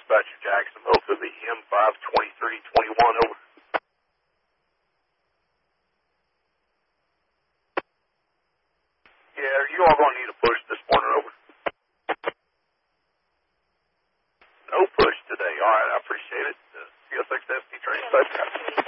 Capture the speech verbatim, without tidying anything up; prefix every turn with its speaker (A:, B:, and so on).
A: Dispatcher Jacksonville to the M five twenty-three twenty-one, over. Yeah, are you all going to need a push this morning, over? No push today. All right, I appreciate it. Uh, C S X S T train.